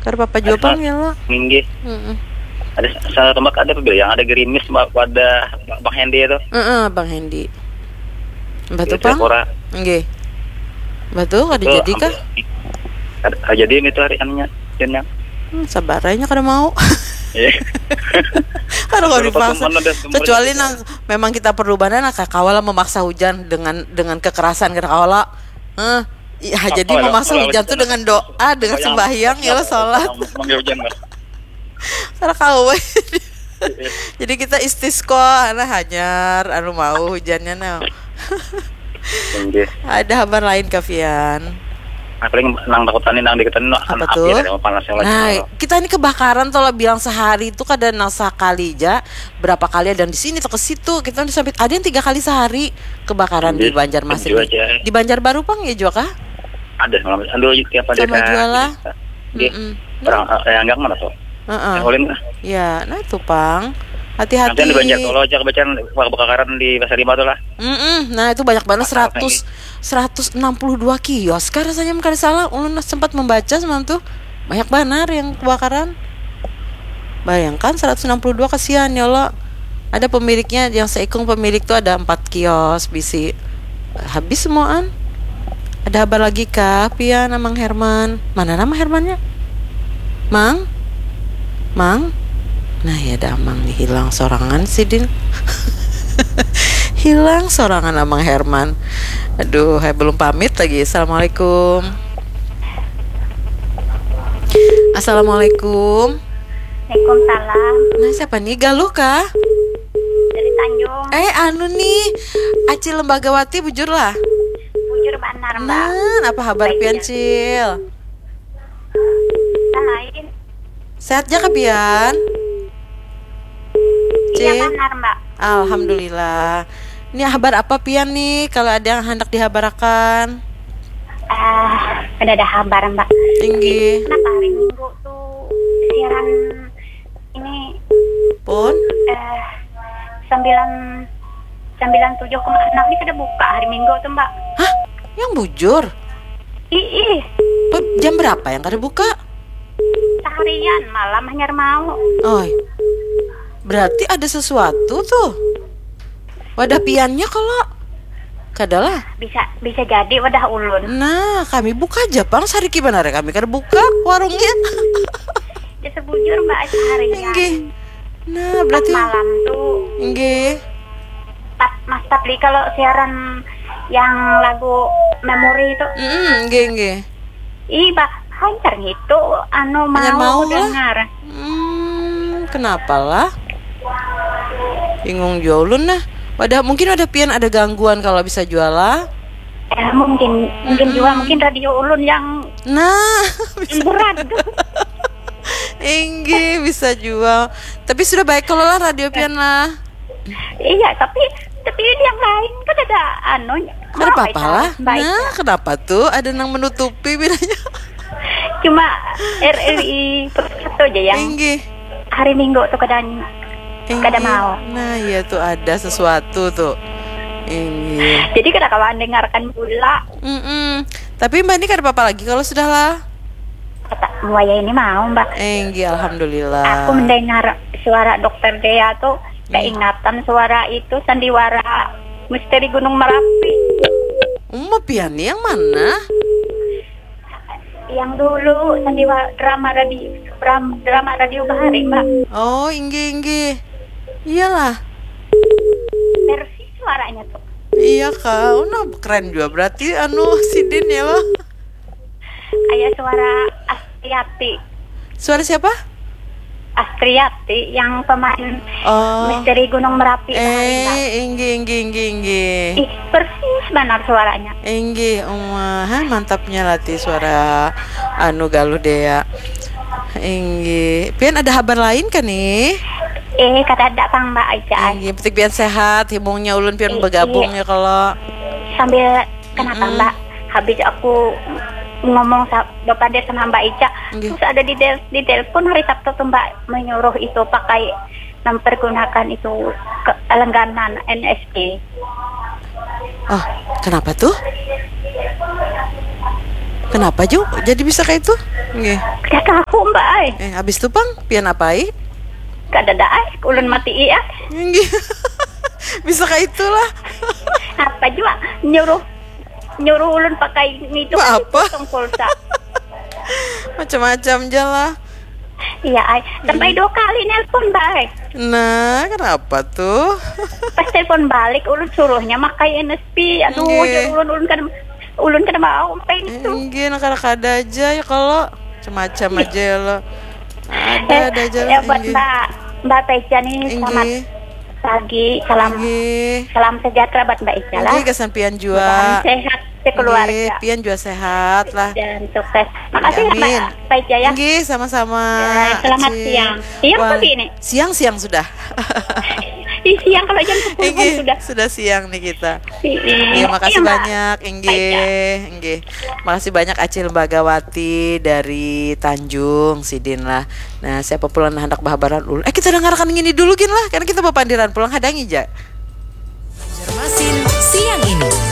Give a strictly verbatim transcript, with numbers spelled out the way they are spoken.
Karena papa juga panggil lo. Minggi. Heeh. Ada salah tembak ada apa yang ada gerimis pada Bang Hendi itu. Heeh, Bang Hendi. Batu Di pang? Sepora. Nggih. Batu kada jadi kah? Kada jadi itu hari anunya jennya. Hmm, sabar aja kada mau. Iya. Aduh kalau dipaksa. Kecuali nang memang kita perlu badan nak kawala memaksa hujan dengan dengan kekerasan kada kawala. Heh. Ya, oh, jadi oh, memaksa hujan tuh dengan doa, dengan sembahyang ya salat. Karena kau. Jadi kita istisqa nah hanyar anu mau hujannya nah. Ada kabar lain Kavian? Paling nang takutan nang diketan no apa tuh? Nah, kita ini kebakaran toh lah bilang sehari itu kada nang sekali aja berapa kali dan di sini ke situ kita udah sampai ada yang tiga kali sehari kebakaran di Banjarmasin. Di Banjarbaru pang ya juga kah? Ada malam ando tiap hari sama jualah. Heeh. Orang yang enggak mana tuh? Heeh. Ya, nah itu pang. Hati-hati. Nanti di Banjar kalau aja kebakaran kebakaran di Pasar Lima tuh lah. Mm-mm. Nah itu banyak banget seratus seratus enam puluh dua kios. Kan rasanya mungkin salah. Ulun sempat membaca semalam tuh banyak benar yang kebakaran. Bayangkan seratus enam puluh dua kasihan ya Allah. Ada pemiliknya yang seikung pemilik tuh ada empat kios bisi. Habis semuaan. Ada kabar lagi kah? Pia nama Herman. Mana nama Hermannya? Mang? Mang? Nah ya damang nih hilang sorangan sih Din. Hilang sorangan Amang Herman. Aduh, saya belum pamit lagi. Assalamualaikum. Assalamualaikum. Waalaikumsalam. Nah siapa nih Galuh kah? Dari Tanjung. Eh anu nih Aci Lembagawati bujur lah. Bujur benar mbak. Nah apa kabar pian Cil? Lain. Sehat aja Pian? Iya benar mbak. Alhamdulillah. Ini kabar apa Pian nih? Kalau ada yang hendak dihabarakan? Ah, uh, ada ada kabar mbak. Tinggi. Kenapa hari Minggu tuh siaran ini? Pun? Eh, sembilan sembilan tujuh koma enam ini kada buka hari Minggu tuh mbak. Hah? Yang bujur? Ih. Oh, jam berapa yang kada buka? Seharian malam hanya mau. Oh. Berarti ada sesuatu tuh. Wadah piannya kalau kadalah. Bisa bisa jadi wadah ulun. Nah, kami buka aja pang sari gimana ya kami kada buka warungnya. Ya sebujur mbak seharian. Nggih. Nah, berarti pas malam tuh. Nggih. Tap Mas Tapli kalau siaran yang lagu memori itu. Heeh, nggih nggih. Ih, bah, hancur gitu anu mau, mau dengar. Hmm, kenapa lah? Bingung jualun nah. Wadah mungkin ada pian ada gangguan kalau bisa jualah. Eh mungkin mungkin mm-hmm. juga mungkin radio ulun yang nah berat. Engge bisa jual. Tapi sudah baik kalau lah radio pian lah. Iya tapi tapi yang lain kan ada anu. Ada apa-apa lah. Nah kenapa tuh ada yang menutupi bilangnya? Cuma R R I itu aja yang Engge. Hari Minggu tuh kadang kada mau. Nah iya tuh ada sesuatu tuh. Ini. Jadi kada kawan dengarkan pula. Mm-mm. Tapi mbak ini kada apa-apa lagi kalau sudah lah. Kata Muaya ini mau mbak. Enggi alhamdulillah. Aku mendengar suara dokter Dea tuh keingatan suara itu sandiwara misteri Gunung Merapi. Umma piani yang mana? Yang dulu sandiwara drama radio drama radio Bahari mbak. Oh inggi inggi. Iyalah. Versi suaranya tuh. Iya kau, nah keren juga berarti anu Sidin ya lo. Ayah suara Astriati. Suara siapa? Astriati yang pemain oh. Misteri Gunung Merapi. Eh, inggi inggi inggi inggi. Ih, persis benar suaranya. Inggi, umah, mantapnya latih suara anu Galuh Dea. Inggi, pian ada kabar lain kan nih? Eh, kata ada Kang Mbak Aisyah. Inggi, penting pian sehat, himungnya ulun pian bergabung ya kalau. Sambil kenapa mm-hmm. Mbak? Habis aku ngomong sama Bapak Des sama Mbak Ica, okay. Terus ada di del- di telepon hari Sabtu tuh Mbak menyuruh itu pakai mempergunakan itu ke langganan N S P. Oh, kenapa tuh? Kenapa Ju? Jadi bisa kayak itu? Nggih. Gak tahu mbak ay. Eh habis itu Pang, pian apai? Gak ada ay. Ulun mati iya. Nggih. Bisa kayak itulah. Apa juga nyuruh nyuruh ulun pakai itu apa? pulsa. Macam-macam aja lah. Iya ay. Sampai dua kali nelpon mbak ay. Nah, kenapa tuh? Pas telepon balik ulun suruhnya makai N S P. Aduh, Nggih. ulun ulun kan ulun kan mau pengen itu. Enggak, anak-anak ada aja ya kalau macam aja ya lo. Ada Eh, ada aja ya buat Mbak Mbak Teja nih, selamat Enggih. pagi, salam Enggih. salam sejahtera buat Mbak Ica lah. Enggih, kesampian Mudah-mudahan jua. sehat Enggih, sekeluarga pian jua sehat lah. dan sukses. Makasih ya Amin. Mbak Ica ya. Enggih, sama-sama. Ya, selamat Acil. siang. Siang Wah, pagi ini? Siang-siang sudah. Di siang kalau jam sepuluh Enggih, sudah. sudah siang nih kita. Iya, Iya, makasih Mbak. banyak, Enggih, Enggih. Makasih banyak Acil Bagawati dari Tanjung, Sidin lah. Nah, siapa pulang hendak bahabaran ul. Eh, kita dengarkan ini dulu gin lah, karena kita bapandiran pulang hadangi ja. Banjarmasin siang ini.